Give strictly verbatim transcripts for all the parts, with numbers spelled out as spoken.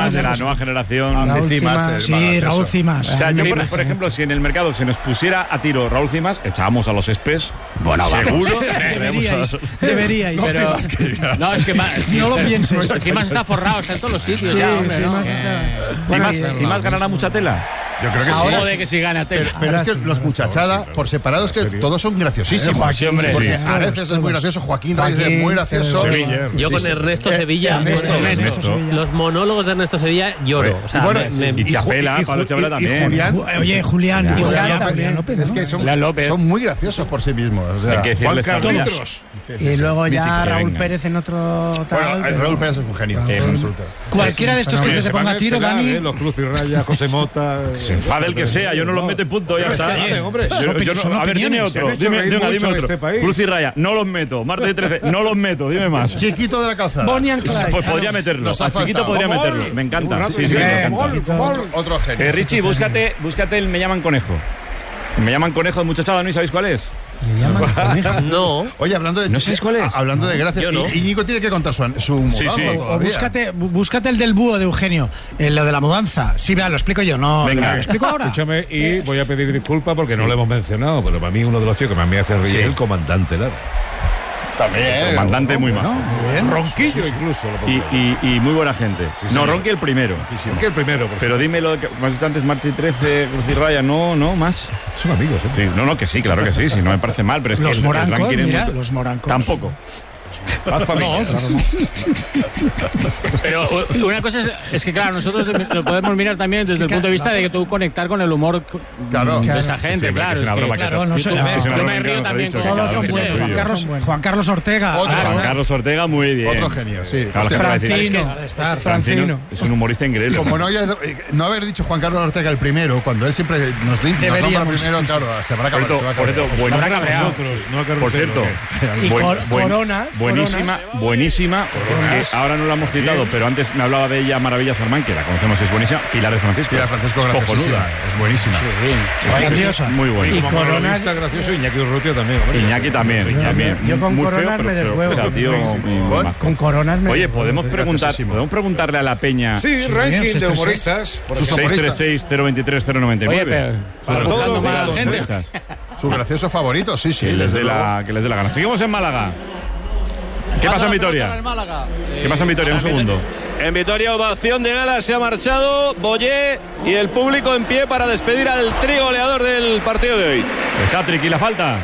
la, de la nueva generación. Ah, Raúl sí, Cimas, Cimas, el sí, Malaceso. Raúl Cimas. O sea, yo, por, por ejemplo, si en el mercado se nos pusiera a tiro Raúl Cimas, echábamos a los espes. Bueno, seguro. Deberíais, deberíais. No, Pero, Cimas, que ya- no, es que ma- No lo pienses. Cimas está forrado, está en todos los sitios Sí, ya, hombre, ¿no? Cimas Que- está- Cimas, Bueno, Cimas ganará mucha tela. Yo creo que Ahora sí. de que si gana tela. Pero Ahora es que sí, los ahora muchachada, sí, pero- por separado, es que ¿en serio? todos son graciosísimos. Joaquín, hombre, Porque sí. Areces es muy Todos. gracioso, Joaquín Reyes es Joaquín, muy gracioso. Sevilla. Yo con Sí, sí. Ernesto Eh, Sevilla, Ernesto, Ernesto Ernesto. Sevilla. los monólogos de Ernesto Sevilla lloro. O sea, Y bueno, me- me- y Chapela, Ju- Pablo Ju- Chapela y- y también. Julián, Ju- Oye, Julián. y y Julián Julián, López, Julián López, es ¿no? que son, Julián López. son muy graciosos por sí mismos. O sea, Hay que decirles Juan a todos. Carlitos. Y luego ya Mítico, Raúl venga. Pérez en otro tal. bueno, el Raúl Pérez es un genio. Eh, absoluto. Cualquiera de estos que Oye, se ponga a van tiro, esperar, Dani. ¿eh? Los Cruz y Raya, José Mota. Se enfade el que sea, yo no los meto en punto, ya Pero está. es que, hombre, Yo- son yo no- son a ver, dime opiniones. Se otro. han hecho Dime, reír venga, mucho dime en otro. este país. Cruz y Raya, no los meto. Martes de trece, no los meto, dime más. Chiquito de la calzada. Bonnie and Clyde. Pues podría meterlo. Nos ha Al chiquito faltado. podría Gol. meterlo. Me encanta. Gol, Sí, sí, me eh, encanta. gol, gol. Otro genio. Eh, Richie, búscate, búscate el Me llaman conejo. Me llaman conejo de muchachada, ¿no? ¿Y sabéis cuál es? Me llaman conejo. no. Oye, hablando de ¿No sabéis cuál es? a- Hablando de gracias, Yo no. I- Íñigo tiene que contar su, su mudanza sí. O todavía. búscate, bú- búscate el del búho de Eugenio, el, lo de la mudanza. Sí, vea, lo explico yo, no. Venga. Lo explico ahora. Escúchame, y voy a pedir disculpas porque no lo hemos mencionado, pero para mí uno de los tíos que más me hace reír Sí. es el comandante Lara. También. Comandante muy ¿No? malo. Muy bien. Ronquillo incluso. Lo Y, pondría. y, y muy buena gente. Sí, No, sí. Ronqui el primero. Sí, que el primero, por Pero dime lo que me has dicho antes, Martí trece, Cruz y Raya, no, no, más. son amigos, ¿eh? Sí, no, no, que sí, claro que sí, sí, no me parece mal, pero es que Los el- el morancos, ranking es mira, muy- los morancos. Tampoco. Paz familia. No, claro, no. Pero u- una cosa es, es que, claro, nosotros lo podemos mirar también desde el punto de vista de que tú conectar con el humor c- Claro. de Claro. esa gente, Sí, pero claro. que es una es que- broma que claro, eso- no sé, a ver, es una yo broma me que río nos ha también dicho, con- que Todos cada son uno buenos. tiene Juan suyo. Carlos, Juan Carlos Ortega. Otro. ahí Juan está. Carlos Ortega, muy bien. Otro genio, sí. Claro, Hostia, para decir, Francino. es Ha de estar, que Francino Francino. es un humorista increíble. Como no, hayas- no haber dicho Juan Carlos Ortega el primero, cuando él siempre nos dice Deberíamos, primero, sí, claro, se habrá Por acabado. cierto, se va a por cierto, acabar. bueno, Habrá cabreado. Nosotros, no a por Carrusel, cierto, ¿no? Y buen- cor- buen- coronas, buenísima, buenísima, que ahora no la hemos citado, pero antes me hablaba de ella Maravillas Armán, que la conocemos, es buenísima. Pilar de Francisco. Pilar Francisco, es graciosísima, cojonuda. es buenísima. Grandiosa. Muy buena. Y Y como Coronas- monologuista gracioso, Iñaki Urrutia también. hombre. Iñaki también, Iñaki, yo con muy Coronas feo, pero, me pero, deshuevo. o sea, tío, Sí, sí. muy- muy Con- majo. Con coronas me Oye, deshuevo. podemos preguntar, graciosísimo. podemos preguntarle a la peña Sí, Sí, ranking seis de tres humoristas. por Sus ejemplo. seis tres seis, cero veintitrés, cero noventa y Oye, nueve. pero Para para todos buscando los más gustos, gente. Humoristas. Su gracioso favorito, sí, sí. Que les desde dé la, luego. que les dé la gana. Seguimos en Málaga. ¿Qué pasa en Vitoria? ¿Qué pasa en Vitoria? Un segundo. En Vitoria, ovación de gala, se ha marchado Boyé y el público en pie para despedir al trigoleador del partido de hoy. El hat-trick y la falta.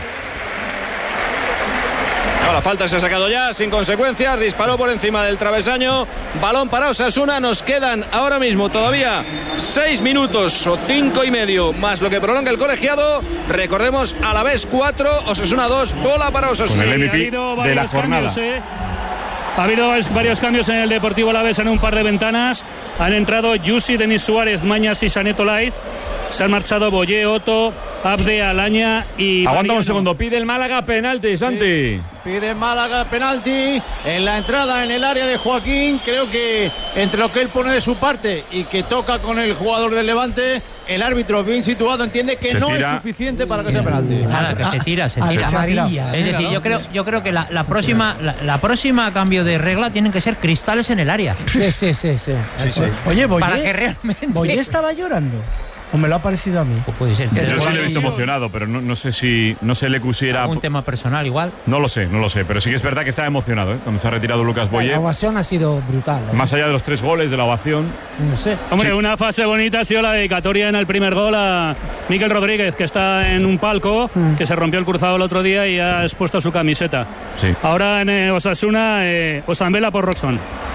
No, la falta se ha sacado ya, sin consecuencias, disparó por encima del travesaño, balón para Osasuna, nos quedan ahora mismo todavía seis minutos o cinco y medio, más lo que prolonga el colegiado, recordemos, a la vez cuatro, Osasuna dos, bola para Con Osasuna. el Sí, M ha V habido P de la varios jornada. cambios, ¿eh? Ha habido varios cambios en el Deportivo Alavés en un par de ventanas. Han entrado Yusi, Denis Suárez, Mañas y Saneto Laiz. Se han marchado Boyé, Otto, Abde, Alaña y... Aguanta un Mariano. segundo. Pide el Málaga penalti, Santi. Pide Málaga penalti en la entrada en el área de Joaquín. Creo que entre lo que él pone de su parte y que toca con el jugador del Levante, el árbitro bien situado entiende que Se no tira. es suficiente para que sea penalti. Nada, que se tira, se Al- tira. amarilla. Es decir, yo creo, yo creo que la, la próxima, la, la próxima cambio de regla tienen que ser cristales en el área. Sí, sí, sí, sí. Oye, Boyé, Para que realmente. Boyé estaba llorando. ¿O me lo ha parecido a mí? Pues puede ser. Yo sí le he visto emocionado, pero no, no sé si no sé le pusiera. Un tema personal igual. No lo sé, no lo sé, pero sí que es verdad que estaba emocionado, ¿eh? Cuando se ha retirado Lucas Boyé. La ovación ha sido brutal. ¿eh? Más allá de los tres goles de la ovación. No sé. Hombre, una fase bonita ha sido la dedicatoria en el primer gol a Miquel Rodríguez, que está en un palco, Mm. que se rompió el cruzado el otro día y ha expuesto su camiseta. Sí. Ahora en eh, Osasuna, eh, Osambela por Roxon.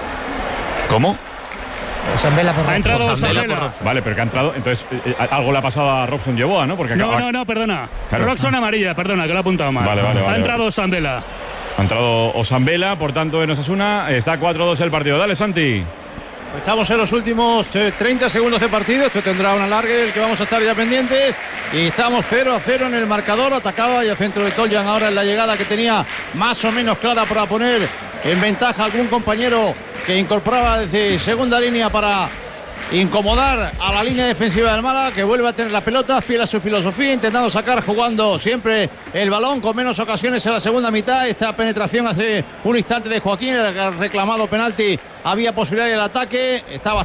¿Cómo? Osambela por Ha entrado Osambela Osambela. por Roxon. Vale, pero que ha entrado. Entonces, eh, eh, algo le ha pasado a Robson Yeboah, ¿no? Porque No, acaba- no, no, perdona. Claro. Roxon amarilla, perdona, que lo he apuntado mal. Vale, vale, vale, ha entrado vale. Osambela. ha entrado Osambela, por tanto, en Osasuna. Está cuatro dos el partido. Dale, Santi. Estamos en los últimos eh, treinta segundos de partido. Esto tendrá un alargue del que vamos a estar ya pendientes. Y estamos cero a cero en el marcador. Atacaba y al centro de Toljan ahora en la llegada que tenía más o menos clara para poner en ventaja a algún compañero que incorporaba desde segunda línea para incomodar a la línea defensiva del Málaga, que vuelve a tener la pelota, fiel a su filosofía, intentando sacar, jugando siempre el balón, con menos ocasiones en la segunda mitad. Esta penetración hace un instante de Joaquín, el reclamado penalti, había posibilidad del ataque, estaba